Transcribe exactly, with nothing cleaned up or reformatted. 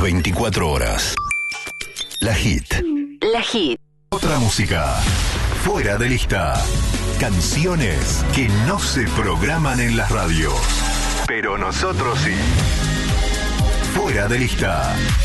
veinticuatro horas. La Hit. La Hit. Otra música. Fuera de lista. Canciones que no se programan en las radios. Pero nosotros sí. Fuera de lista.